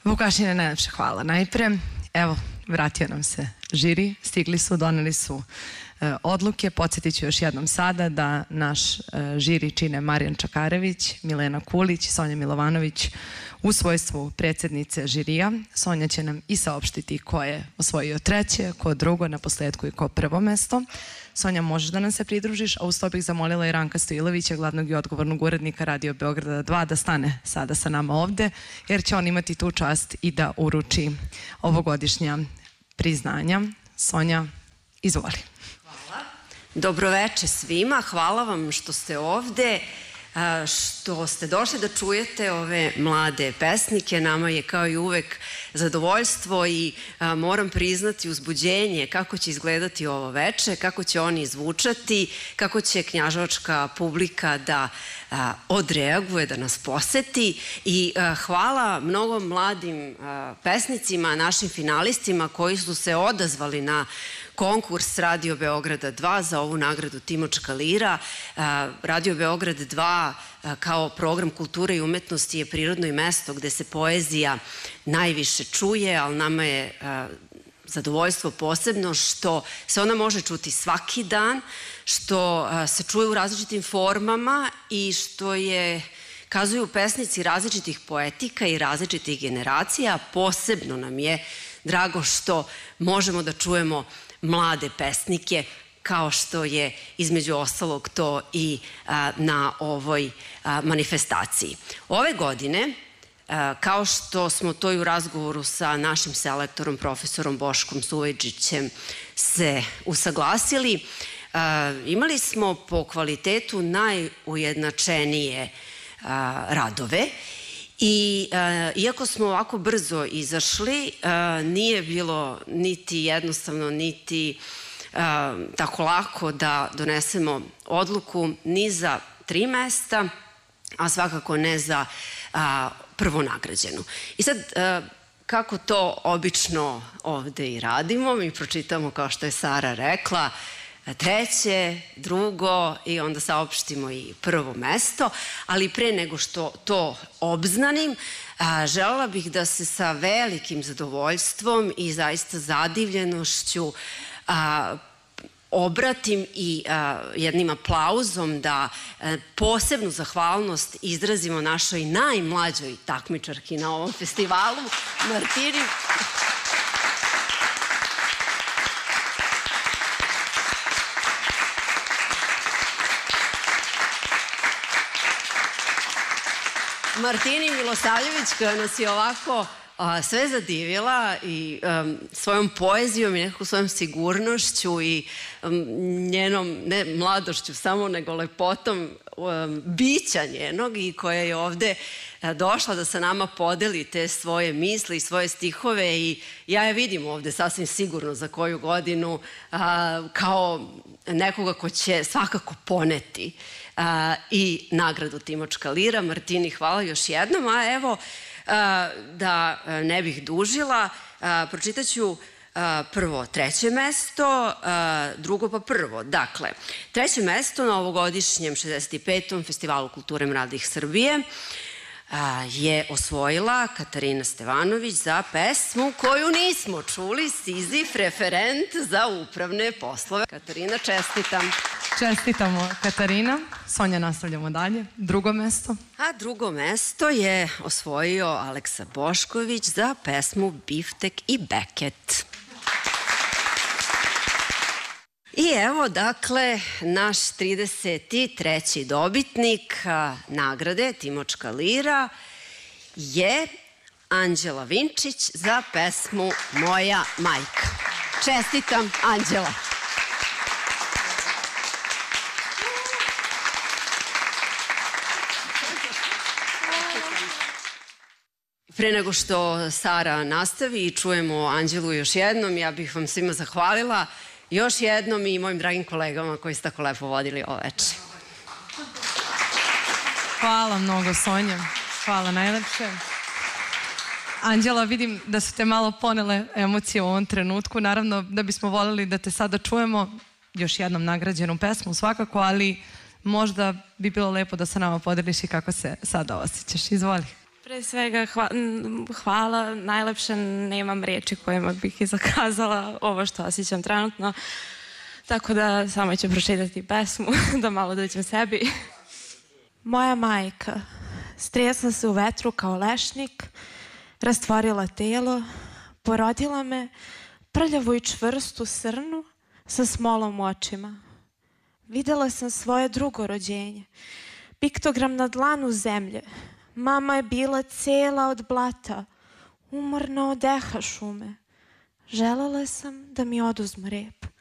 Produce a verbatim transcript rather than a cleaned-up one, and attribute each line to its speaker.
Speaker 1: Vukašine, najlepše hvala. Najpre, evo, vratio nam se žiri, stigli su, doneli su e, odluke. Podsjetit ću još jednom sada da naš e, žiri čine Marijan Čakarević, Milena Kulić, Sonja Milovanović u svojstvu predsjednice žirija. Sonja će nam i saopštiti ko je osvojio treće, ko drugo, na posledku i ko prvo mesto. Sonja, možeš da nam se pridružiš, a uz to bih zamolila i Ranka Stojilovića, glavnog i odgovornog urednika Radio Beograda dva, da stane sada sa nama ovde, jer će on imati tu čast i da uruči ovogodišnja priznanja. Sonja, izvoli.
Speaker 2: Hvala. Dobroveče svima, hvala vam što ste ovde, što ste došli da čujete ove mlade pesnike. Nama je kao i uvek zadovoljstvo i moram priznati uzbuđenje kako će izgledati ovo veče, kako će oni zvučati, kako će knjaževačka publika da odreaguje, da nas poseti. I hvala mnogo mladim pesnicima, našim finalistima koji su se odazvali na konkurs Radio Beograda dva za ovu nagradu Timočka lira. Radio Beograd dva kao program kulture i umetnosti je prirodno i mesto gde se poezija najviše čuje, ali nama je zadovoljstvo posebno što se ona može čuti svaki dan, što se čuje u različitim formama i što je kazuju pesnici različitih poetika i različitih generacija. Posebno nam je drago što možemo da čujemo mlade pesnike, kao što je između ostalog to i na ovoj manifestaciji. Ove godine, kao što smo to i u razgovoru sa našim selektorom, profesorom Boškom Suvajdžićem, se usaglasili, imali smo po kvalitetu najujednačenije radove. I iako smo ovako brzo izašli, nije bilo niti jednostavno, niti tako lako da donesemo odluku ni za tri mesta, a svakako ne za prvonagrađenu. I sad, kako to obično ovde i radimo, mi pročitamo, kao što je Sara rekla, treće, drugo i onda saopštimo i prvo mesto, ali pre nego što to obznanim, želela bih da se sa velikim zadovoljstvom i zaista zadivljenošću obratim i jednim aplauzom da posebnu zahvalnost izrazimo našoj najmlađoj takmičarki na ovom festivalu, Martini. Martini Milosavljević, koja nas je ovako sve zadivila i svojom poezijom i nekako svojom sigurnošću i njenom, ne mladošću samo, nego lepotom bića njenog, i koja je ovde došla da sa nama podeli te svoje misli i svoje stihove. I ja je vidim ovde sasvim sigurno za koju godinu kao nekoga ko će svakako poneti i nagradu Timočka lira. Martini, hvala još jednom. A evo, da ne bih dužila, pročitat ću prvo treće mesto, drugo pa prvo. Dakle, treće mesto na ovogodišnjem šezdeset petom Festivalu kulture mladih Srbije je osvojila Katarina Stevanović za pesmu koju nismo čuli, Sizif, referent za upravne poslove. Katarina, čestitam.
Speaker 1: Čestitamo, Katarina. Sonja, nastavljamo dalje. Drugo mesto.
Speaker 2: A drugo mesto je osvojio Aleksa Bošković za pesmu Biftek i Beket. I evo, dakle, naš trideset treći dobitnik nagrade Timočka lira je Anđela Vinčić za pesmu Moja majka. Čestitam, Anđela. Pre nego što Sara nastavi i čujemo Anđelu još jednom, ja bih vam svima zahvalila još jednom i mojim dragim kolegama koji ste tako lepo vodili ovo veče.
Speaker 1: Hvala mnogo, Sonja. Hvala najlepše. Anđela, vidim da su te malo ponele emocije u ovom trenutku. Naravno da bismo voljeli da te sada čujemo još jednom nagrađenu pesmu svakako, ali možda bi bilo lepo da sa nama podeliš i kako se sada osjećaš. Izvoli.
Speaker 3: Pre svega hvala, najlepše, nemam reči kojima bih i zakazala ovo što osjećam trenutno, tako da samo ću pročitati pesmu da malo dođem sebi. Moja majka stresla se u vetru kao lešnik, rastvorila telo, porodila me prljavu i čvrstu srnu sa smolom u očima. Videla sam svoje drugo rođenje, piktogram na dlanu zemlje. Mama je bila cela od blata, umorna od eha šume. Želela sam da mi oduzmu rep.